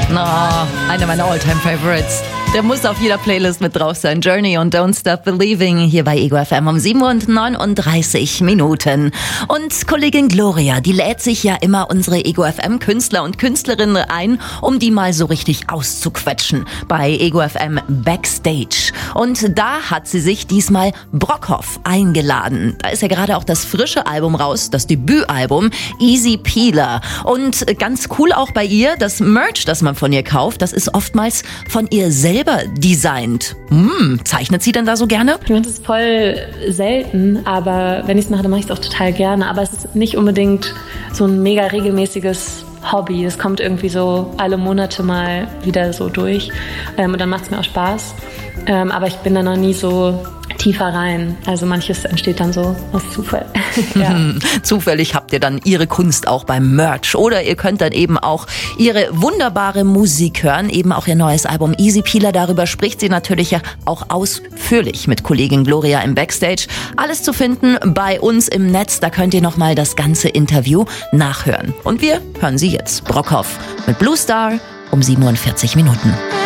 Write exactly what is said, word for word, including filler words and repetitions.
Oh, einer meiner All-Time-Favorites. Der muss auf jeder Playlist mit drauf sein. Journey und Don't Stop Believing hier bei Ego F M um sieben und neununddreißig Minuten. Und Kollegin Gloria, die lädt sich ja immer unsere Ego F M-Künstler und Künstlerinnen ein, um die mal so richtig auszuquetschen bei Ego F M Backstage. Und da hat sie sich diesmal Brockhoff eingeladen. Da ist ja gerade auch das frische Album raus, das Debütalbum Easy Peeler. Und ganz cool auch bei ihr, das Merch, das man von ihr kauft, das ist oftmals von ihr selbst designt. Hm, zeichnet sie denn da so gerne? Ich meine, das ist voll selten, aber wenn ich es mache, dann mache ich es auch total gerne. Aber es ist nicht unbedingt so ein mega regelmäßiges Hobby. Es kommt irgendwie so alle Monate mal wieder so durch. Ähm, und dann macht es mir auch Spaß. Ähm, aber ich bin da noch nie so tiefer rein. Also manches entsteht dann so aus Zufall. Ja. Zufällig habt ihr dann ihre Kunst auch beim Merch. Oder ihr könnt dann eben auch ihre wunderbare Musik hören. Eben auch ihr neues Album Easy Peeler. Darüber spricht sie natürlich ja auch ausführlich mit Kollegin Gloria im Backstage. Alles zu finden bei uns im Netz. Da könnt ihr nochmal das ganze Interview nachhören. Und wir hören sie jetzt. Brockhoff mit Blue Star um siebenundvierzig Minuten.